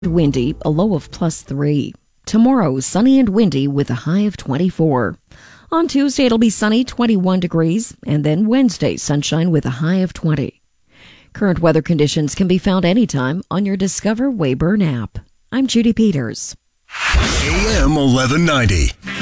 Windy, a low of +3. Tomorrow, sunny and windy with a high of 24. On Tuesday, it'll be sunny, 21 degrees, and then Wednesday, sunshine with a high of 20. Current weather conditions can be found anytime on your Discover Wayburn app. I'm Judy Peters. AM 1190.